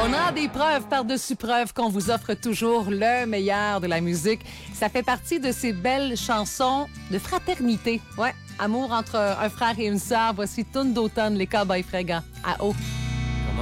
On a des preuves par-dessus preuves qu'on vous offre toujours le meilleur de la musique. Ça fait partie de ces belles chansons de fraternité. Ouais, amour entre un frère et une sœur. Voici Tourne d'automne, les Cowboys fringants. À haut.